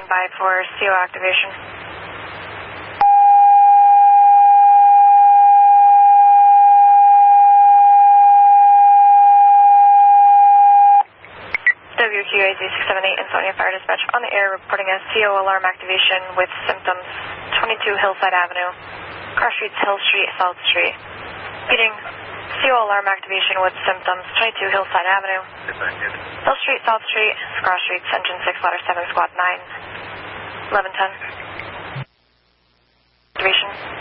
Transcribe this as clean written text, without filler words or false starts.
by for CO activation. WQAZ 678 Ansonia Fire Dispatch on the air reporting a CO alarm activation with symptoms 22 Hillside Avenue, Cross Streets, Hill Street, South Street. Repeating, CO alarm activation with symptoms 22 Hillside Avenue, Hill Street, South Street, Cross Streets, Engine 6, Ladder 7, Squad 9, 1110. Activation.